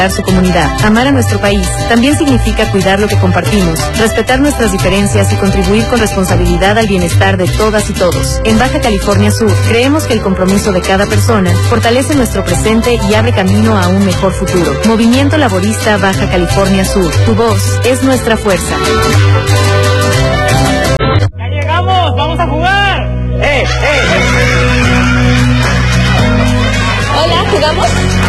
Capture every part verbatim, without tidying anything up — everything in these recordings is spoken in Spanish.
su comunidad. Amar a nuestro país también significa cuidar lo que compartimos, respetar nuestras diferencias y contribuir con responsabilidad al bienestar de todas y todos. En Baja California Sur, creemos que el compromiso de cada persona fortalece nuestro presente y abre camino a un mejor futuro. Movimiento Laborista Baja California Sur. Tu voz es nuestra fuerza. ¡Ya llegamos! ¡Vamos a jugar! ¡Eh, eh, eh! Hola, ¿jugamos?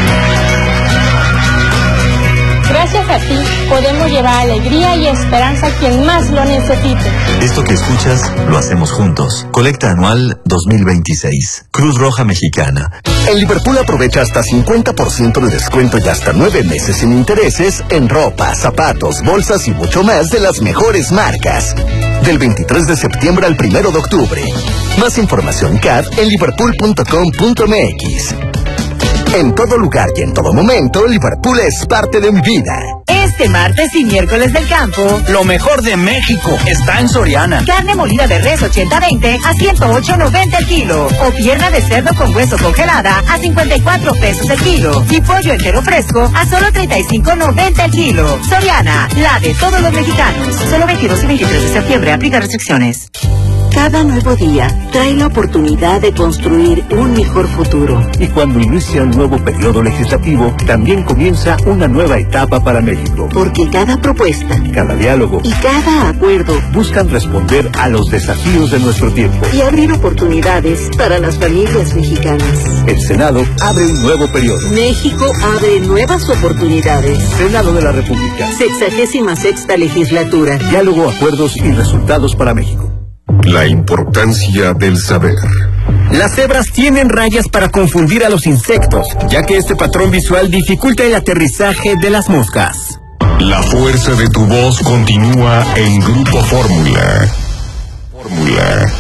Gracias a ti, podemos llevar alegría y esperanza a quien más lo necesite. Esto que escuchas, lo hacemos juntos. Colecta anual dos mil veintiséis. Cruz Roja Mexicana. En Liverpool aprovecha hasta cincuenta por ciento de descuento y hasta nueve meses sin intereses en ropa, zapatos, bolsas y mucho más de las mejores marcas. Del veintitrés de septiembre al primero de octubre. Más información C A D en liverpool punto com punto m x. En todo lugar y en todo momento, Liverpool es parte de mi vida. Este martes y miércoles del campo, lo mejor de México está en Soriana. Carne molida de res ochenta veinte a ciento ocho noventa el kilo. O pierna de cerdo con hueso congelada a cincuenta y cuatro pesos el kilo. Y pollo entero fresco a solo treinta y cinco noventa el kilo. Soriana, la de todos los mexicanos. Solo veintidós y veintitrés de septiembre. Aplica restricciones. Cada nuevo día trae la oportunidad de construir un mejor futuro. Y cuando inicia un nuevo periodo legislativo, también comienza una nueva etapa para México. Porque cada propuesta, cada diálogo y cada acuerdo buscan responder a los desafíos de nuestro tiempo y abrir oportunidades para las familias mexicanas. El Senado abre un nuevo periodo. México abre nuevas oportunidades. Senado de la República. Sexagésima sexta legislatura. Diálogo, acuerdos y resultados para México. La importancia del saber. Las cebras tienen rayas para confundir a los insectos, ya que este patrón visual dificulta el aterrizaje de las moscas. La fuerza de tu voz continúa en Grupo Fórmula. Fórmula.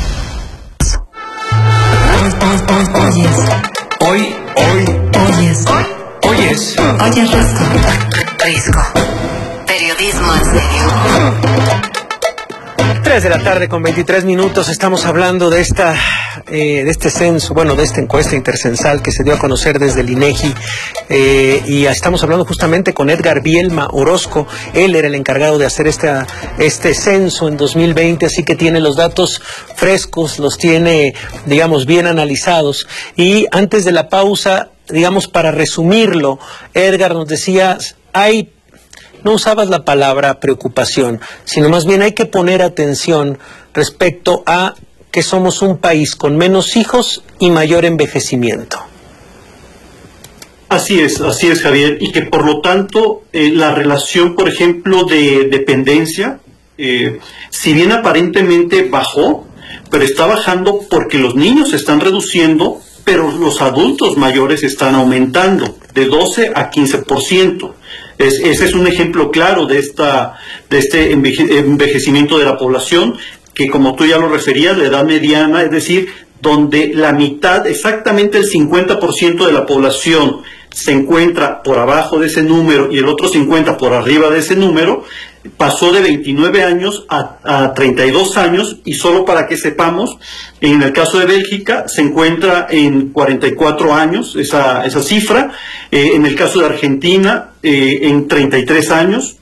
Oyes. Hoy, hoy. Oyes. Oyes. Oyes Risco. Risco. Periodismo en serio. tres de la tarde con veintitrés minutos, estamos hablando de esta eh, de este censo, bueno, de esta encuesta intercensal que se dio a conocer desde el INEGI, eh, y estamos hablando justamente con Edgar Bielma Orozco. Él era el encargado de hacer esta, este censo en dos mil veinte, así que tiene los datos frescos, los tiene, digamos, bien analizados. Y antes de la pausa, digamos, para resumirlo, Edgar nos decía, hay no usabas la palabra preocupación, sino más bien hay que poner atención respecto a que somos un país con menos hijos y mayor envejecimiento. Así es, así es, Javier, y que por lo tanto eh, la relación, por ejemplo, de dependencia, eh, si bien aparentemente bajó, pero está bajando porque los niños se están reduciendo, pero los adultos mayores están aumentando de doce a quince por ciento. Es, ese es un ejemplo claro de esta de este enveje, envejecimiento de la población, que como tú ya lo referías, la edad mediana, es decir, donde la mitad, exactamente el cincuenta por ciento de la población se encuentra por abajo de ese número y el otro cincuenta por por arriba de ese número, pasó de veintinueve años a, a treinta y dos años, y solo para que sepamos, en el caso de Bélgica se encuentra en cuarenta y cuatro años esa, esa cifra, eh, en el caso de Argentina eh, en treinta y tres años,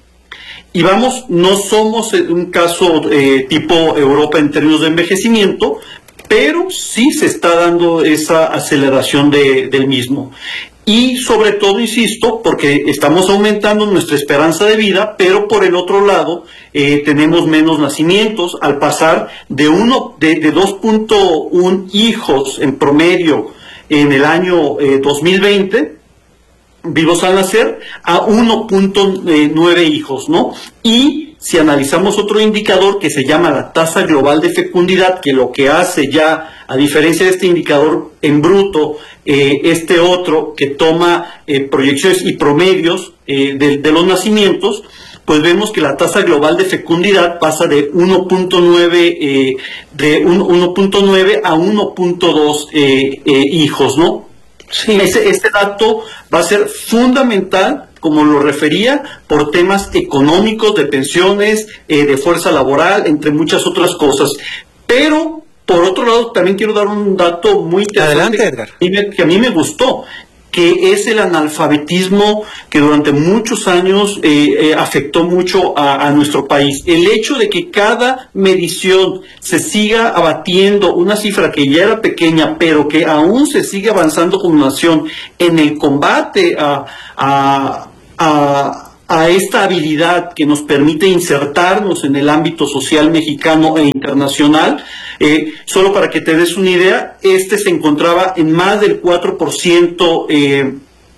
y vamos, no somos un caso eh, tipo Europa en términos de envejecimiento, pero sí se está dando esa aceleración de, del mismo. Y sobre todo, insisto, porque estamos aumentando nuestra esperanza de vida, pero por el otro lado eh, tenemos menos nacimientos, al pasar de uno de, de dos punto uno hijos en promedio en el año eh, dos mil veinte, vivos al nacer, a uno punto nueve hijos, ¿no? Y si analizamos otro indicador que se llama la tasa global de fecundidad, que lo que hace ya, a diferencia de este indicador en bruto, eh, este otro que toma eh, proyecciones y promedios eh, de, de los nacimientos, pues vemos que la tasa global de fecundidad pasa de uno punto nueve eh, de uno punto nueve a uno punto dos eh, eh, hijos, ¿no? Sí. Ese, este dato va a ser fundamental, como lo refería, por temas económicos, de pensiones, eh, de fuerza laboral, entre muchas otras cosas. Pero, por otro lado, también quiero dar un dato muy interesante. Adelante, Edgar. Que a mí me, que a mí me gustó. que es el analfabetismo que durante muchos años eh, eh, afectó mucho a, a nuestro país. El hecho de que cada medición se siga abatiendo una cifra que ya era pequeña, pero que aún se sigue avanzando como nación en el combate a, a, a a esta habilidad que nos permite insertarnos en el ámbito social mexicano e internacional. Eh, solo para que te des una idea, este se encontraba en más del cuatro por ciento, eh,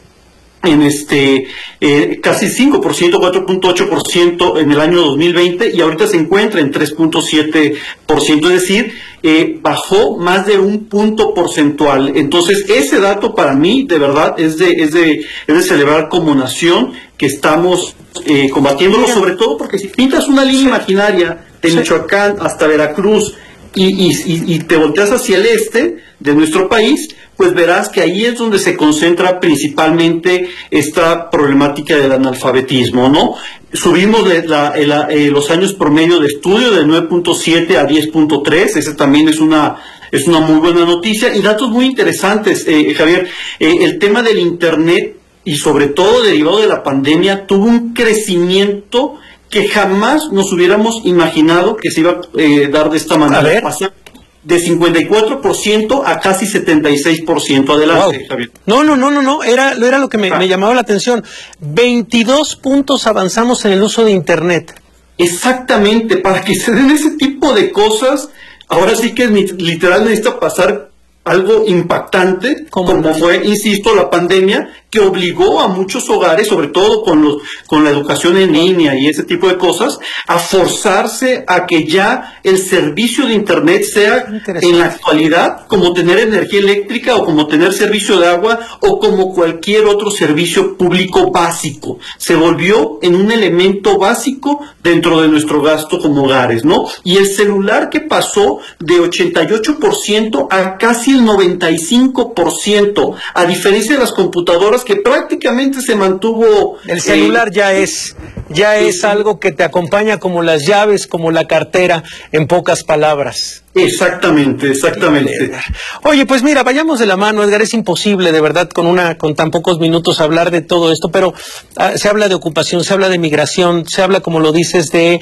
en este eh, casi cinco por ciento, cuatro punto ocho por ciento en el año dos mil veinte, y ahorita se encuentra en tres punto siete por ciento, es decir, eh, bajó más de un punto porcentual. Entonces, ese dato para mí, de verdad, es de, es de, es de celebrar como nación que estamos eh, combatiéndolo, sobre todo porque si pintas una línea imaginaria de Michoacán hasta Veracruz y, y, y te volteas hacia el este de nuestro país, pues verás que ahí es donde se concentra principalmente esta problemática del analfabetismo, ¿no? Subimos de la, la, eh, los años promedio de estudio de nueve punto siete a diez punto tres, ese también es una es una muy buena noticia, y datos muy interesantes, eh, Javier. Eh, el tema del Internet, y sobre todo derivado de la pandemia, tuvo un crecimiento que jamás nos hubiéramos imaginado que se iba a eh, dar de esta manera. A ver. Pasar de cincuenta y cuatro por ciento a casi setenta y seis por ciento. Adelante, wow. Javier. No, no, no, no, no, era, era lo que me, ah. me llamaba la atención. veintidós puntos avanzamos en el uso de Internet. Exactamente, para que se den ese tipo de cosas, ahora sí que literal necesita pasar algo impactante, como fue, insisto, la pandemia, que obligó a muchos hogares, sobre todo con los con la educación en línea y ese tipo de cosas, a forzarse a que ya el servicio de Internet sea en la actualidad como tener energía eléctrica o como tener servicio de agua o como cualquier otro servicio público básico. Se volvió en un elemento básico dentro de nuestro gasto como hogares, ¿no? Y el celular, que pasó de ochenta y ocho por ciento a casi el noventa y cinco por ciento, a diferencia de las computadoras, que prácticamente se mantuvo. El celular eh, ya es ya es algo que te acompaña como las llaves, como la cartera, en pocas palabras. Exactamente, exactamente. Oye, pues mira, vayamos de la mano, Edgar. Es imposible, de verdad, con una con tan pocos minutos hablar de todo esto, pero uh, se habla de ocupación, se habla de migración, se habla, como lo dices, de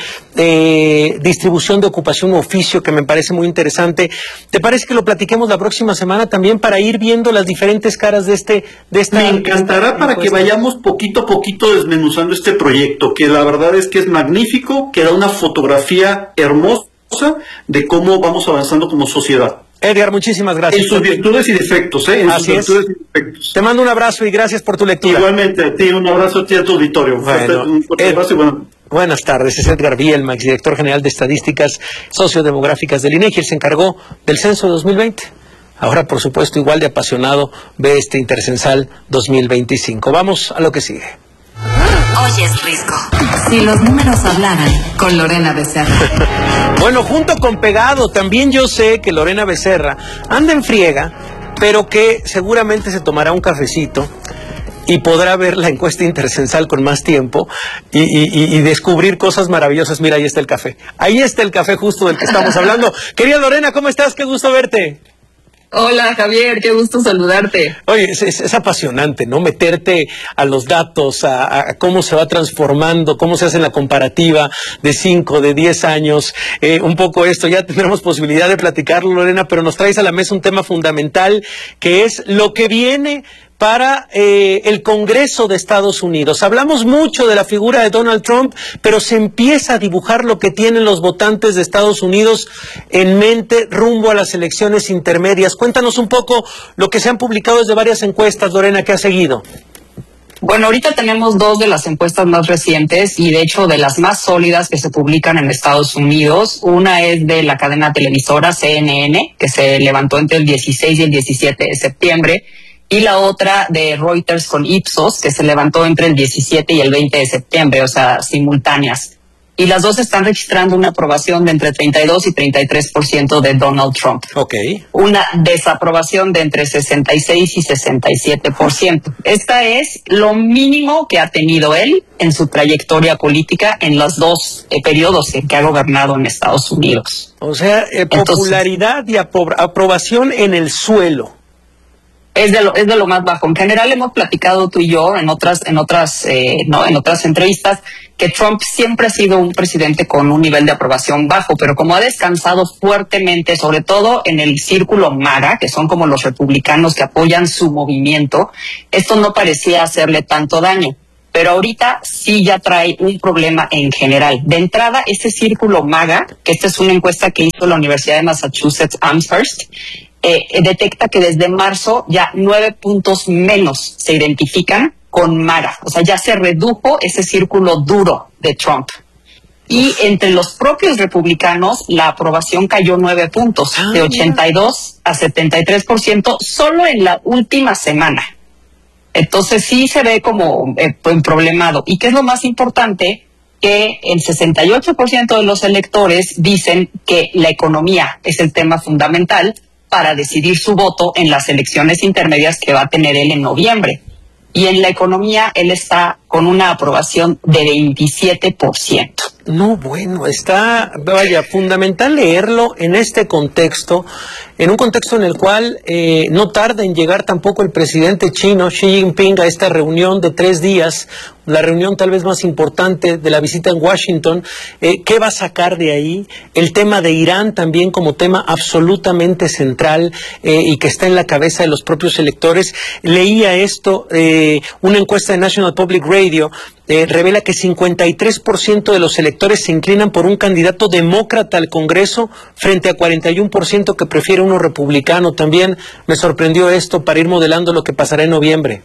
eh, distribución de ocupación u oficio, que me parece muy interesante. ¿Te parece que lo platiquemos la próxima semana también para ir viendo las diferentes caras de este de esta? Me encantará esta para que vayamos poquito a poquito desmenuzando este proyecto, que la verdad es que es magnífico, que da una fotografía hermosa de cómo vamos avanzando como sociedad. Edgar, muchísimas gracias. En sus virtudes y defectos, ¿eh? En Así sus virtudes es. y defectos. Te mando un abrazo y gracias por tu lectura. Igualmente, a ti, un abrazo a ti, a tu auditorio. Bueno, un fuerte abrazo y bueno. Buenas tardes, es Edgar Bielma, director general de Estadísticas Sociodemográficas del INEGI. Él se encargó del censo de dos mil veinte. Ahora, por supuesto, igual de apasionado, ve este Intercensal dos mil veinticinco. Vamos a lo que sigue. Oye, es Risco. Si los números hablaran, con Lorena Becerra. Bueno, junto con Pegado, también yo sé que Lorena Becerra anda en friega, pero que seguramente se tomará un cafecito y podrá ver la encuesta Intercensal con más tiempo y, y, y descubrir cosas maravillosas. Mira, ahí está el café. Ahí está el café justo del que estamos hablando. Querida Lorena, ¿cómo estás? Qué gusto verte. Hola Javier, qué gusto saludarte. Oye, es, es, es apasionante, ¿no? Meterte a los datos, a, a cómo se va transformando, cómo se hace la comparativa de cinco, de diez años, eh, un poco esto. Ya tendremos posibilidad de platicarlo, Lorena, pero nos traes a la mesa un tema fundamental, que es lo que viene para eh, el Congreso de Estados Unidos. Hablamos mucho de la figura de Donald Trump, pero se empieza a dibujar lo que tienen los votantes de Estados Unidos en mente rumbo a las elecciones intermedias. Cuéntanos un poco lo que se han publicado desde varias encuestas, Lorena, que ha seguido. Bueno, ahorita tenemos dos de las encuestas más recientes y de hecho de las más sólidas que se publican en Estados Unidos. Una es de la cadena televisora C N N, que se levantó entre el dieciséis y el diecisiete de septiembre. Y la otra de Reuters con Ipsos, que se levantó entre el diecisiete y el veinte de septiembre, o sea, simultáneas. Y las dos están registrando una aprobación de entre treinta y dos y treinta y tres por ciento de Donald Trump. Ok. Una desaprobación de entre sesenta y seis y sesenta y siete por ciento. Esta es lo mínimo que ha tenido él en su trayectoria política en los dos eh, periodos en que ha gobernado en Estados Unidos. O sea, eh, popularidad Entonces, y apro- aprobación en el suelo. Es de lo, es de lo más bajo. En general hemos platicado tú y yo en otras, en otras, eh, no, en otras entrevistas que Trump siempre ha sido un presidente con un nivel de aprobación bajo, pero como ha descansado fuertemente, sobre todo en el círculo MAGA, que son como los republicanos que apoyan su movimiento, esto no parecía hacerle tanto daño. Pero ahorita sí ya trae un problema en general. De entrada, ese círculo MAGA, que esta es una encuesta que hizo la Universidad de Massachusetts Amherst, eh, detecta que desde marzo ya nueve puntos menos se identifican con MAGA. O sea, ya se redujo ese círculo duro de Trump. Y entre los propios republicanos, la aprobación cayó nueve puntos, ah, de ochenta y dos a setenta y tres por ciento solo en la última semana. Entonces sí se ve como eh, problemado. ¿Y qué es lo más importante? Que el sesenta y ocho por ciento de los electores dicen que la economía es el tema fundamental para decidir su voto en las elecciones intermedias que va a tener él en noviembre. Y en la economía él está con una aprobación de veintisiete por ciento. No, bueno, está, vaya, fundamental leerlo en este contexto, en un contexto en el cual eh, no tarda en llegar tampoco el presidente chino Xi Jinping a esta reunión de tres días, la reunión tal vez más importante de la visita en Washington. Eh, ¿Qué va a sacar de ahí? El tema de Irán también como tema absolutamente central eh, y que está en la cabeza de los propios electores. Leía esto, eh, una encuesta de National Public Radio eh, revela que cincuenta y tres por ciento de los electores se inclinan por un candidato demócrata al Congreso frente a cuarenta y uno por ciento que prefiere uno republicano. También me sorprendió esto para ir modelando lo que pasará en noviembre.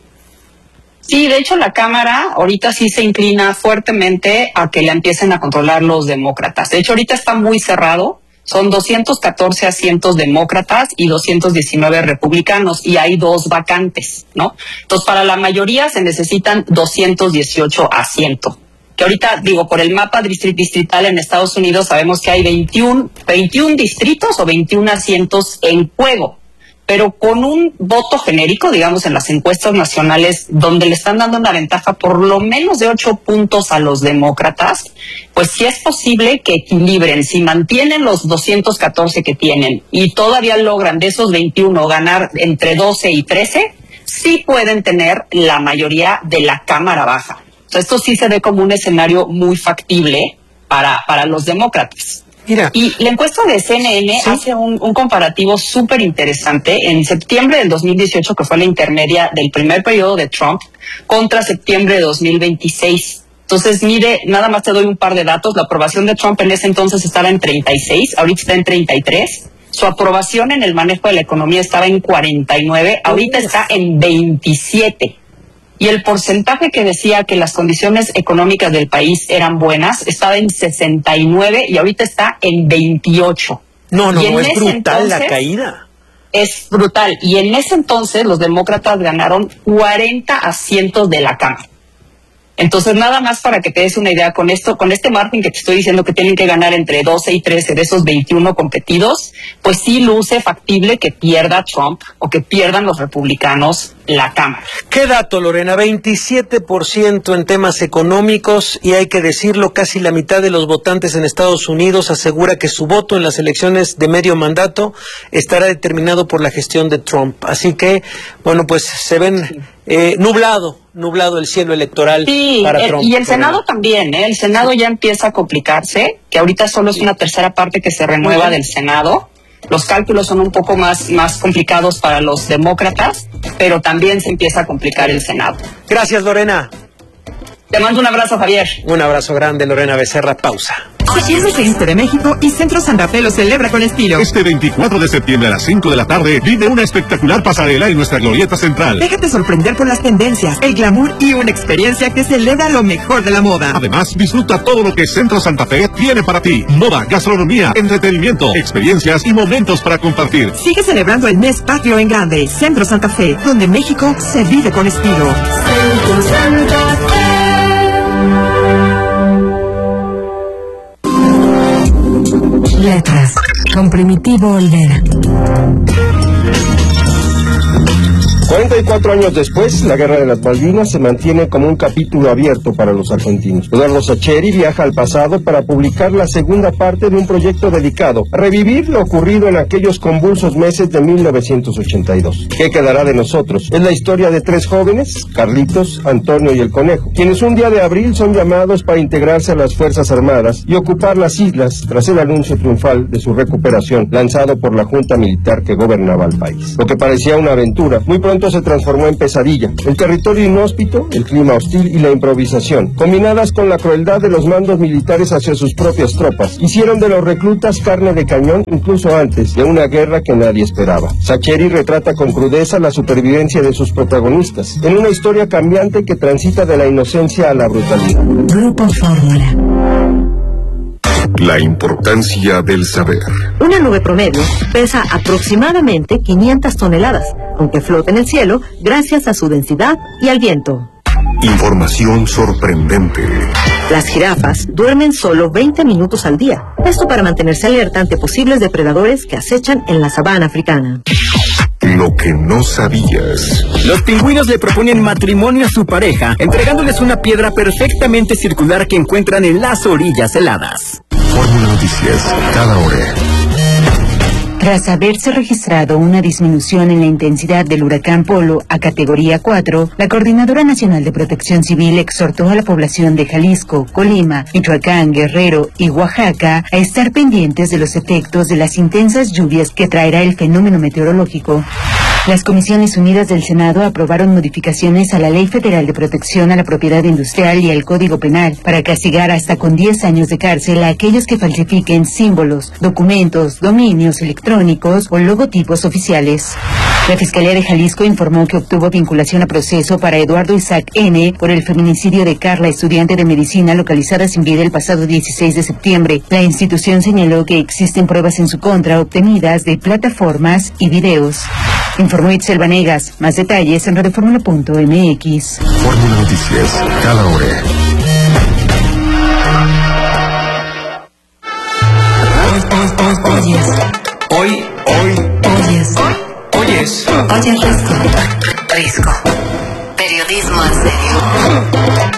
Sí, de hecho la Cámara ahorita sí se inclina fuertemente a que la empiecen a controlar los demócratas. De hecho ahorita está muy cerrado, son doscientos catorce asientos demócratas y doscientos diecinueve republicanos y hay dos vacantes, ¿no? Entonces para la mayoría se necesitan doscientos dieciocho asientos. Que ahorita, digo, por el mapa distrital en Estados Unidos sabemos que hay veintiún, veintiún distritos o veintiún asientos en juego. Pero con un voto genérico, digamos, en las encuestas nacionales, donde le están dando una ventaja por lo menos de ocho puntos a los demócratas, pues sí es posible que equilibren. Si mantienen los doscientos catorce que tienen y todavía logran de esos veintiuno ganar entre doce y trece, sí pueden tener la mayoría de la Cámara Baja. O sea, esto sí se ve como un escenario muy factible para, para los demócratas. Mira. Y la encuesta de C N N ¿sí? hace un, un comparativo súper interesante en septiembre del dos mil dieciocho, que fue la intermedia del primer periodo de Trump, contra septiembre de dos mil veintiséis. Entonces, mire, nada más te doy un par de datos. La aprobación de Trump en ese entonces estaba en treinta y seis, ahorita está en treinta y tres. Su aprobación en el manejo de la economía estaba en cuarenta y nueve, ahorita está en veintisiete. Y el porcentaje que decía que las condiciones económicas del país eran buenas estaba en sesenta y nueve y ahorita está en veintiocho. No, no, y no, es brutal la caída. Es brutal. Y en ese entonces los demócratas ganaron cuarenta asientos de la Cámara. Entonces, nada más para que te des una idea, con esto, con este margen que te estoy diciendo que tienen que ganar entre doce y trece de esos veintiuno competidos, pues sí luce factible que pierda Trump o que pierdan los republicanos la Cámara. ¿Qué dato, Lorena? veintisiete por ciento en temas económicos y hay que decirlo, casi la mitad de los votantes en Estados Unidos asegura que su voto en las elecciones de medio mandato estará determinado por la gestión de Trump. Así que, bueno, pues se ven eh, nublado, nublado el cielo electoral sí, para el, Trump. Y el Senado también, ¿eh? El Senado ya empieza a complicarse, que ahorita solo es una tercera parte que se renueva del Senado. Los cálculos son un poco más, más complicados para los demócratas, pero también se empieza a complicar el Senado. Gracias, Lorena. Te mando un abrazo, Javier. Un abrazo grande, Lorena Becerra. Pausa. Si es el Este de México y Centro Santa Fe lo celebra con estilo. Este veinticuatro de septiembre a las cinco de la tarde vive una espectacular pasarela en nuestra glorieta central. Déjate sorprender por las tendencias, el glamour y una experiencia que celebra lo mejor de la moda. Además, disfruta todo lo que Centro Santa Fe tiene para ti. Moda, gastronomía, entretenimiento, experiencias y momentos para compartir. Sigue celebrando el mes patrio en grande. Centro Santa Fe, donde México se vive con estilo. Centro Santa Fe. Letras, con Primitivo Olvera. cuarenta y cuatro años después, la Guerra de las Malvinas se mantiene como un capítulo abierto para los argentinos. Eduardo Sacheri viaja al pasado para publicar la segunda parte de un proyecto dedicado a revivir lo ocurrido en aquellos convulsos meses de mil novecientos ochenta y dos. ¿Qué quedará de nosotros? Es la historia de tres jóvenes, Carlitos, Antonio y el Conejo, quienes un día de abril son llamados para integrarse a las Fuerzas Armadas y ocupar las islas tras el anuncio triunfal de su recuperación lanzado por la Junta Militar que gobernaba el país. Lo que parecía una aventura, muy pronto se transformó en pesadilla. El territorio inhóspito, el clima hostil y la improvisación, combinadas con la crueldad de los mandos militares hacia sus propias tropas, hicieron de los reclutas carne de cañón incluso antes de una guerra que nadie esperaba. Sacheri retrata con crudeza la supervivencia de sus protagonistas, en una historia cambiante que transita de la inocencia a la brutalidad. Grupo Fórmula. La importancia del saber. Una nube promedio pesa aproximadamente quinientas toneladas, aunque flota en el cielo gracias a su densidad y al viento. Información sorprendente. Las jirafas duermen solo veinte minutos al día, esto para mantenerse alerta ante posibles depredadores que acechan en la sabana africana. Lo que no sabías. Los pingüinos le proponen matrimonio a su pareja, entregándoles una piedra perfectamente circular que encuentran en las orillas heladas. Fórmula Noticias, cada hora. Tras haberse registrado una disminución en la intensidad del huracán Polo a categoría cuatro, la Coordinadora Nacional de Protección Civil exhortó a la población de Jalisco, Colima, Michoacán, Guerrero y Oaxaca a estar pendientes de los efectos de las intensas lluvias que traerá el fenómeno meteorológico. Las Comisiones Unidas del Senado aprobaron modificaciones a la Ley Federal de Protección a la Propiedad Industrial y al Código Penal para castigar hasta con diez años de cárcel a aquellos que falsifiquen símbolos, documentos, dominios electrónicos o logotipos oficiales. La Fiscalía de Jalisco informó que obtuvo vinculación a proceso para Eduardo Isaac N. por el feminicidio de Carla, estudiante de medicina localizada sin vida el pasado dieciséis de septiembre. La institución señaló que existen pruebas en su contra obtenidas de plataformas y videos. Informó Itzel Vanegas. Más detalles en radioformula punto m x. Fórmula Noticias, cada hora. Oyes. Hoy, hoy, Oyes. oyes. Oyes Risco. Risco. Periodismo en serio.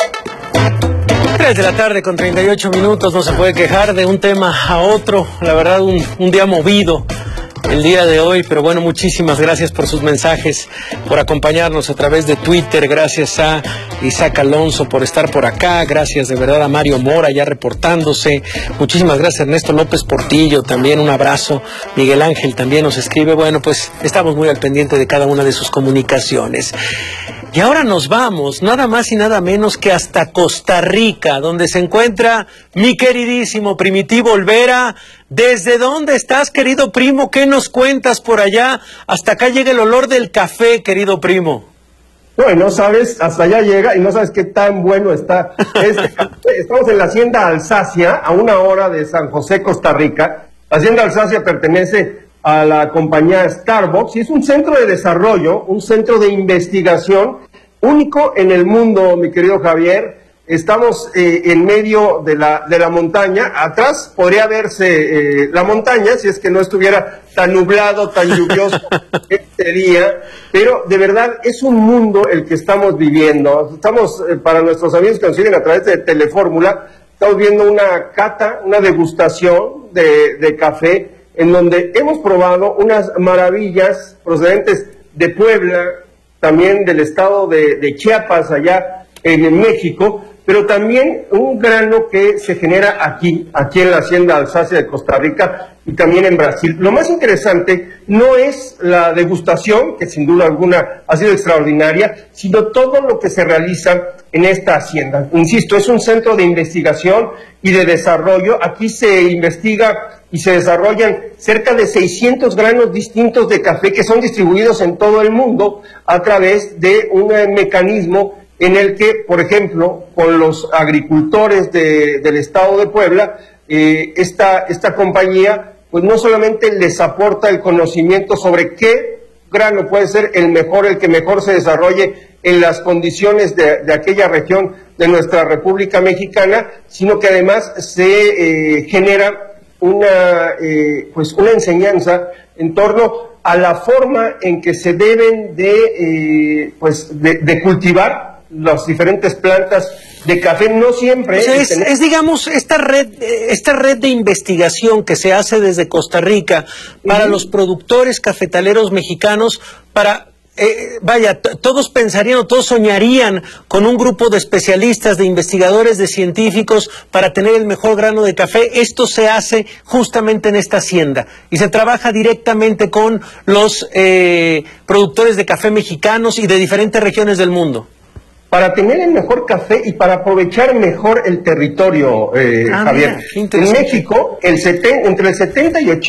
tres de la tarde con treinta y ocho minutos, no se puede quejar de un tema a otro, la verdad un, un día movido el día de hoy, pero bueno, muchísimas gracias por sus mensajes, por acompañarnos a través de Twitter, gracias a Isaac Alonso por estar por acá, gracias de verdad a Mario Mora ya reportándose, muchísimas gracias a Ernesto López Portillo, también un abrazo, Miguel Ángel también nos escribe, bueno, pues estamos muy al pendiente de cada una de sus comunicaciones. Y ahora nos vamos, nada más y nada menos que hasta Costa Rica, donde se encuentra mi queridísimo Primitivo Olvera. ¿Desde dónde estás, querido primo? ¿Qué nos cuentas por allá? Hasta acá llega el olor del café, querido primo. Bueno, sabes, hasta allá llega y no sabes qué tan bueno está este café. Estamos en la Hacienda Alsacia, a una hora de San José, Costa Rica. La Hacienda Alsacia pertenece a la compañía Starbucks y es un centro de desarrollo, un centro de investigación único en el mundo, mi querido Javier. Estamos eh, en medio de la, de la montaña, atrás podría verse eh, la montaña si es que no estuviera tan nublado, tan lluvioso este día, pero de verdad es un mundo el que estamos viviendo. Estamos, eh, para nuestros amigos que nos siguen a través de Telefórmula, estamos viendo una cata, una degustación de, de café, en donde hemos probado unas maravillas procedentes de Puebla, también del estado de, de Chiapas, allá en México, pero también un grano que se genera aquí, aquí en la Hacienda Alsacia de Costa Rica y también en Brasil. Lo más interesante no es la degustación, que sin duda alguna ha sido extraordinaria, sino todo lo que se realiza en esta hacienda. Insisto, es un centro de investigación y de desarrollo. Aquí se investiga y se desarrollan cerca de seiscientos granos distintos de café que son distribuidos en todo el mundo a través de un mecanismo en el que, por ejemplo, con los agricultores de, del estado de Puebla, eh, esta, esta compañía pues no solamente les aporta el conocimiento sobre qué grano puede ser el mejor, el que mejor se desarrolle en las condiciones de, de aquella región de nuestra República Mexicana, sino que además se eh, genera una, eh, pues una enseñanza en torno a la forma en que se deben de, eh, pues, de, de cultivar las diferentes plantas de café. No siempre. O sea, es, es, digamos, esta red, esta red de investigación que se hace desde Costa Rica para uh-huh. los productores cafetaleros mexicanos, para... Eh, vaya, todos pensarían o todos soñarían con un grupo de especialistas, de investigadores, de científicos para tener el mejor grano de café. Esto se hace justamente en esta hacienda y se trabaja directamente con los eh, productores de café mexicanos y de diferentes regiones del mundo. Para tener el mejor café y para aprovechar mejor el territorio, eh, ah, Javier. Mira, en México, el seten, entre el setenta y ochenta